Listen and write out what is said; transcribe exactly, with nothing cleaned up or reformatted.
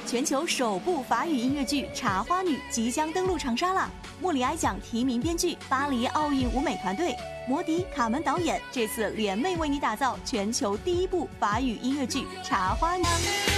全球首部法语音乐剧《茶花女》即将登陆长沙啦！莫里埃奖提名编剧，巴黎奥运舞美团队，摩迪、卡门导演，这次联袂为你打造全球第一部法语音乐剧《茶花女》。